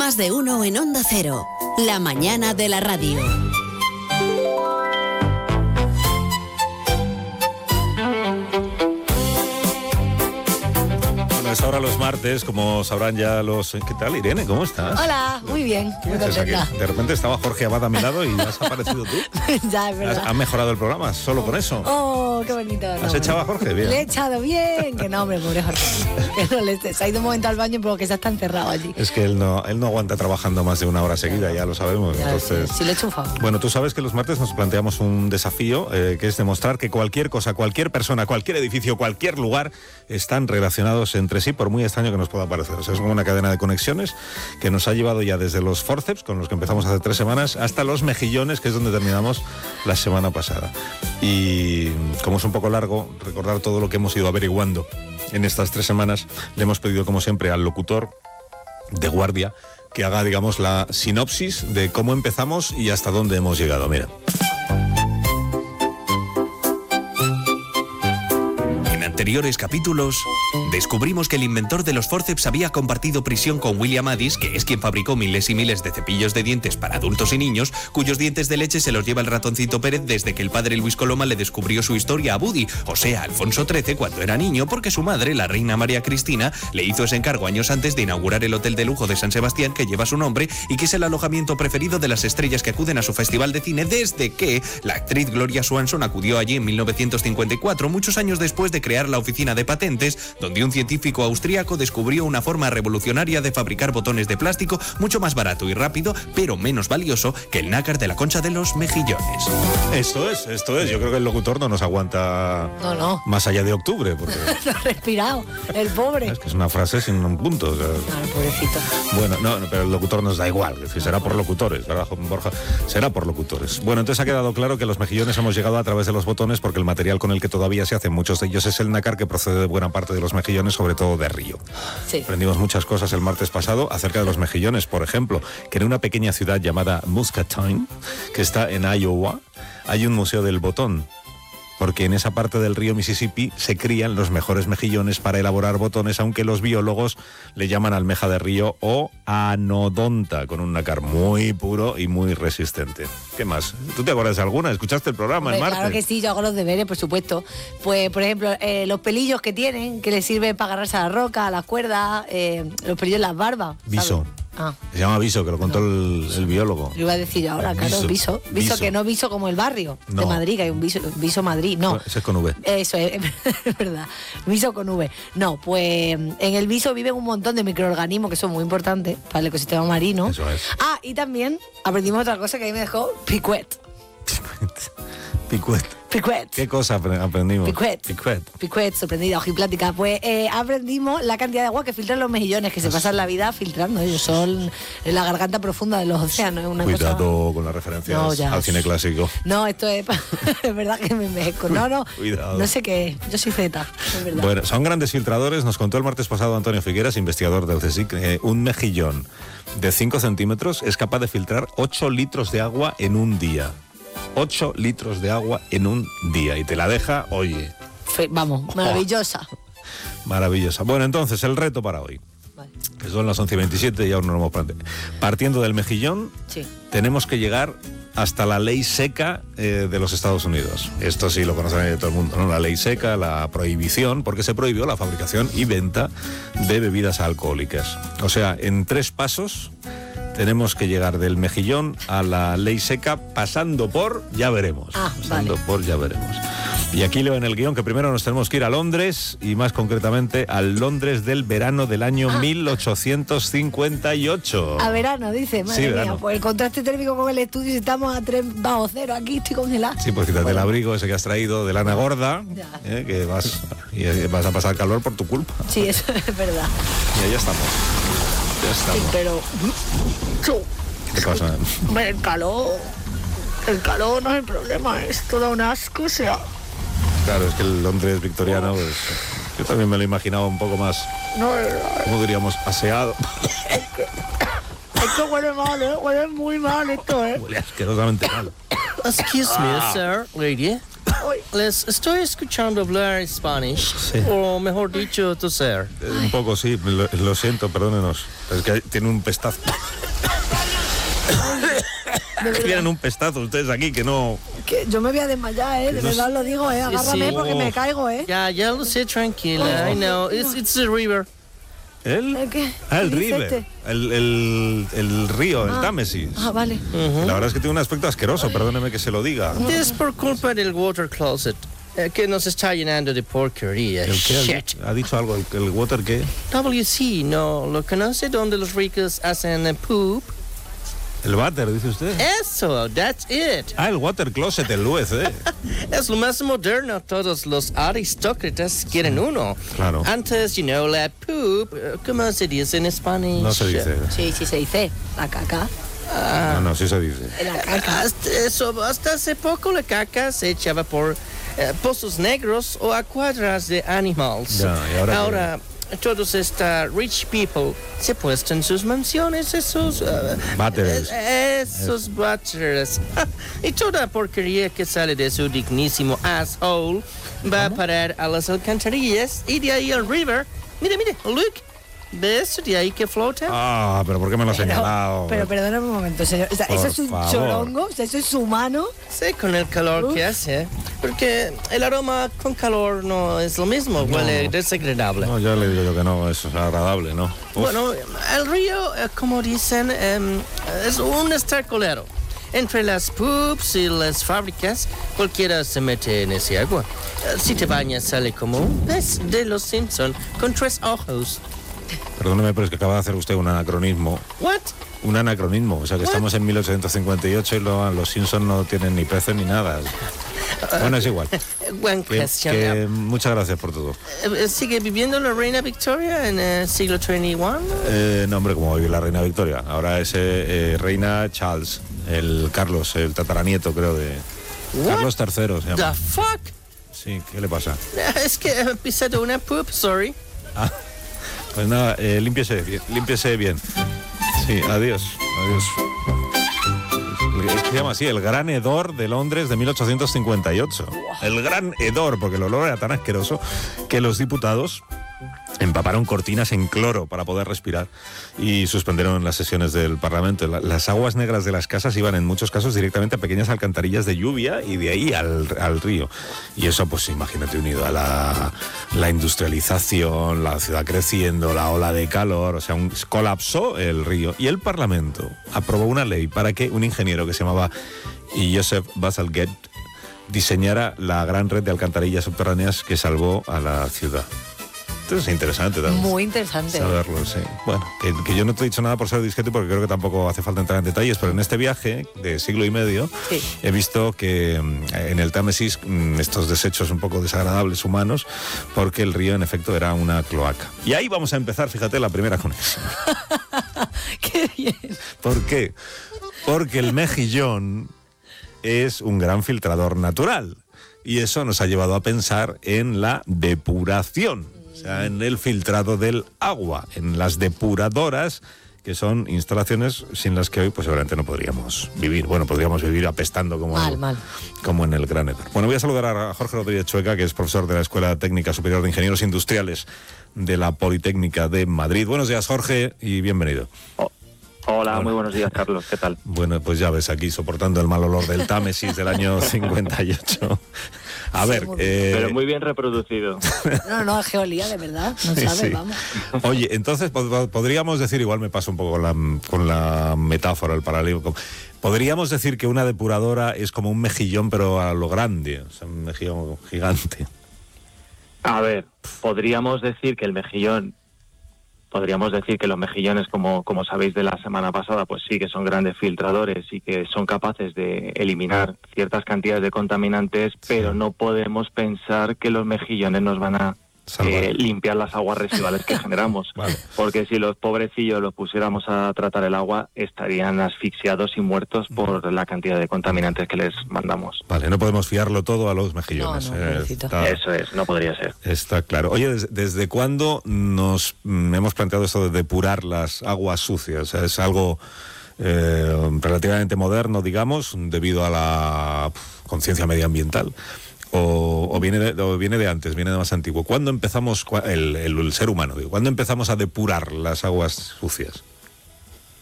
Más de uno en Onda Cero. La mañana de la radio. Es ahora los martes, como sabrán ya los... ¿Qué tal, Irene? ¿Cómo estás? Hola, muy bien, muy contenta. De repente estaba Jorge Abad a mi lado y has aparecido tú. Ya, es verdad. ¿Has mejorado el programa solo con eso? Oh, qué bonito. ¿Has echado a Jorge? Bien. Le he echado bien. Que no, hombre, pobre Jorge. Que no se ha ido un momento al baño, pero que ya está encerrado allí. Es que él no aguanta trabajando más de una hora seguida, ya lo sabemos. Ya, entonces... sí, le he hecho un favor. Bueno, tú sabes que los martes nos planteamos un desafío, que es demostrar que cualquier cosa, cualquier persona, cualquier edificio, cualquier lugar están relacionados entre sí, por muy extraño que nos pueda parecer. O sea, es como una cadena de conexiones que nos ha llevado ya desde los forceps, con los que empezamos hace 3 semanas, hasta los mejillones, que es donde terminamos la semana pasada. Y como es un poco largo recordar todo lo que hemos ido averiguando en estas 3 semanas, le hemos pedido, como siempre, al locutor de guardia que haga, digamos, la sinopsis de cómo empezamos y hasta dónde hemos llegado. Mira. En anteriores capítulos, descubrimos que el inventor de los forceps había compartido prisión con William Addis, que es quien fabricó miles y miles de cepillos de dientes para adultos y niños, cuyos dientes de leche se los lleva el ratoncito Pérez desde que el padre Luis Coloma le descubrió su historia a Buddy, o sea, Alfonso XIII, cuando era niño, porque su madre, la reina María Cristina, le hizo ese encargo años antes de inaugurar el hotel de lujo de San Sebastián, que lleva su nombre y que es el alojamiento preferido de las estrellas que acuden a su festival de cine desde que la actriz Gloria Swanson acudió allí en 1954, muchos años después de crear la oficina de patentes, donde un científico austríaco descubrió una forma revolucionaria de fabricar botones de plástico mucho más barato y rápido, pero menos valioso que el nácar de la concha de los mejillones. Esto es. Yo creo que el locutor no nos aguanta más allá de octubre. Porque... No ha respirado, el pobre. Es que es una frase sin un punto. O sea... Claro, pobrecito. Bueno, no, pero el locutor nos da igual. Es decir, será por locutores, ¿verdad, Borja? Será por locutores. Bueno, entonces ha quedado claro que los mejillones hemos llegado a través de los botones porque el material con el que todavía se hacen muchos de ellos es el nácar, que procede de buena parte de los mejillones, sobre todo de río. Sí. Aprendimos muchas cosas el martes pasado acerca de los mejillones, por ejemplo, que en una pequeña ciudad llamada Muscatine, que está en Iowa, hay un museo del botón, porque en esa parte del río Mississippi se crían los mejores mejillones para elaborar botones, aunque los biólogos le llaman almeja de río o anodonta, con un nácar muy puro y muy resistente. ¿Qué más? ¿Tú te acuerdas de alguna? ¿Escuchaste el programa el martes? Claro que sí, yo hago los deberes, por supuesto. Pues, por ejemplo, los pelillos que tienen, que les sirven para agarrarse a la roca, a las cuerdas, los pelillos en las barbas. Viso. Ah. Se llama viso, que lo contó el biólogo. Lo iba a decir yo ahora, claro, viso, que no viso como el barrio de Madrid, que hay un viso Madrid, no. Ese es con V. Eso es verdad, viso con V. No, pues en el viso viven un montón de microorganismos que son muy importantes para el ecosistema marino. Eso es. Ah, y también aprendimos otra cosa que a mí me dejó Piquet. ¿Qué cosa aprendimos? Piquet, sorprendida, ojiplática. Pues aprendimos la cantidad de agua que filtran los mejillones, que se pasan la vida filtrando. Ellos son en la garganta profunda de los océanos. Una Cuidado cosa... con las referencias al cine clásico. No, esto es... es verdad que me mezco. No. Cuidado. No sé qué es. Yo soy Z, es verdad. Bueno, son grandes filtradores. Nos contó el martes pasado Antonio Figueras, investigador del CSIC, un mejillón de 5 centímetros es capaz de filtrar 8 litros de agua en un día. 8 litros de agua en un día. Y te la deja, oye. Vamos, maravillosa. Maravillosa. Bueno, entonces, el reto para hoy. Vale. Que son las 11:27 y aún no lo hemos planteado. Partiendo del mejillón, tenemos que llegar hasta la ley seca de los Estados Unidos. Esto sí lo conoce todo el mundo, ¿no? La ley seca, la prohibición, porque se prohibió la fabricación y venta de bebidas alcohólicas. O sea, en 3 pasos tenemos que llegar del mejillón a la ley seca pasando por ya veremos. Por ya veremos. Y aquí leo en el guión que primero nos tenemos que ir a Londres, y más concretamente al Londres del verano del año 1858. A verano, dice, madre mía. Pues el contraste térmico con el estudio, si estamos a 3 bajo cero, aquí estoy congelada. Sí, pues quítate el abrigo ese que has traído de lana gorda, que vas a pasar calor por tu culpa. Sí, eso es verdad. Y ahí estamos. Sí, pero... ¿Qué pasa? El calor no es el problema, es todo un asco, o sea... Claro, es que el Londres victoriano, pues, yo también me lo imaginaba un poco más, ¿cómo diríamos? Aseado. Esto huele mal, huele muy mal esto, Huele asquerosamente mal. Excuse me, sir, lady. Les estoy escuchando hablar Spanish, Sí. o mejor dicho, toser. Un poco sí, lo siento, perdónenos. Es que tiene un pestazo. Tienen un pestazo ustedes aquí que no... Que yo me voy a desmayar, de verdad lo digo, agárrame sí. porque me caigo, Ya lo sé, tranquila. I know. It's the river. ¿El? ¿El qué? Ah, el ¿Qué dice River. este? El río, el Támesis. Ah, vale. La verdad es que tiene un aspecto asqueroso, perdóneme que se lo diga. Es por culpa del water closet, que nos está llenando de porquería. ¿El qué? Shit. ¿Ha dicho algo? ¿El water qué? WC, ¿no lo conoce? Donde los ricos hacen poop. ¿El váter, dice usted? Eso, that's it. Ah, el water closet, el UEC. Es lo más moderno. Todos los aristócratas quieren uno. Claro. Antes, la poop, ¿cómo se dice en español? No se dice. Sí, se dice. La caca. No, sí se dice. La caca. Hasta hace poco la caca se echaba por pozos negros o a cuadras de animales. Ya, ¿y ahora todos estos rich people se puestan sus mansiones, esos Váteres. esos váteres. Y toda porquería que sale de su dignísimo asshole va a parar a las alcantarillas y de ahí al river. Mira, look. ¿Ves? De ahí que flota. Ah, pero ¿por qué me lo ha señalado? Pero perdóname un momento, señor. O sea, Por eso es un favor. chorongo, o sea, eso es humano. Sí, con el calor que hace. Porque el aroma con calor no es lo mismo, huele desagradable. No, ya le digo yo que no, eso es agradable, ¿no? Uf. Bueno, el río, como dicen, es un estercolero. Entre las poops y las fábricas, cualquiera se mete en ese agua. Si te bañas, sale como un pez de los Simpson con 3 ojos. Perdóneme, pero es que acaba de hacer usted un anacronismo. What? Un anacronismo, o sea que estamos en 1858 y los Simpsons no tienen ni peces ni nada. Bueno, es igual. Buen question. Muchas gracias por todo. ¿Sigue viviendo la reina Victoria en el siglo XXI? No, hombre, como vive la reina Victoria. Ahora es reina Charles, el Carlos, el tataranieto, creo, de... What? Carlos III se llama. The fuck? Sí, ¿qué le pasa? Es que he pisado una poop, sorry. Ah, pues nada, límpiese bien. Sí, adiós. Se llama así, el Gran Hedor de Londres de 1858. El Gran Hedor, porque el olor era tan asqueroso que los diputados empaparon cortinas en cloro para poder respirar y suspendieron las sesiones del Parlamento. Las aguas negras de las casas iban en muchos casos directamente a pequeñas alcantarillas de lluvia y de ahí al río. Y eso, pues imagínate, unido a la industrialización, la ciudad creciendo, la ola de calor, o sea, colapsó el río. Y el Parlamento aprobó una ley para que un ingeniero que se llamaba Joseph Bazalgette diseñara la gran red de alcantarillas subterráneas que salvó a la ciudad. Entonces es interesante también. Muy interesante. Saberlo, sí. Bueno, que yo no te he dicho nada por ser discreto porque creo que tampoco hace falta entrar en detalles, pero en este viaje de siglo y medio Sí. he visto que en el Támesis estos desechos un poco desagradables humanos, porque el río en efecto era una cloaca. Y ahí vamos a empezar, fíjate, la primera conexión. Qué bien. ¿Por qué? Porque el mejillón es un gran filtrador natural y eso nos ha llevado a pensar en la depuración. O sea, en el filtrado del agua, en las depuradoras, que son instalaciones sin las que hoy pues seguramente no podríamos vivir. Bueno, podríamos vivir apestando como en el Gran Hedor. Bueno, voy a saludar a Jorge Rodríguez Chueca, que es profesor de la Escuela Técnica Superior de Ingenieros Industriales de la Politécnica de Madrid. Buenos días, Jorge, y bienvenido. Hola, muy buenos días, Carlos. ¿Qué tal? Bueno, pues ya ves, aquí soportando el mal olor del Támesis del año 58. A ver... Pero muy bien reproducido. No, es geolía, de verdad. No sabes, Sí. vamos. Oye, entonces podríamos decir, igual me paso un poco con la metáfora, el paralelismo. Podríamos decir que una depuradora es como un mejillón, pero a lo grande, o sea, un mejillón gigante. A ver, podríamos decir que los mejillones, como sabéis de la semana pasada, pues sí que son grandes filtradores y que son capaces de eliminar ciertas cantidades de contaminantes, pero no podemos pensar que los mejillones nos van a limpiar las aguas residuales que generamos. Vale. Porque si los pobrecillos los pusiéramos a tratar el agua, estarían asfixiados y muertos por la cantidad de contaminantes que les mandamos. Vale, no podemos fiarlo todo a los mejillones. No, pobrecito. Eso es, no podría ser. Está claro. Oye, ¿desde cuándo nos hemos planteado esto de depurar las aguas sucias? O sea, es algo relativamente moderno, digamos, debido a la conciencia medioambiental. o viene de antes, viene de más antiguo. ¿Cuándo empezamos, el ser humano, digo, cuándo empezamos a depurar las aguas sucias?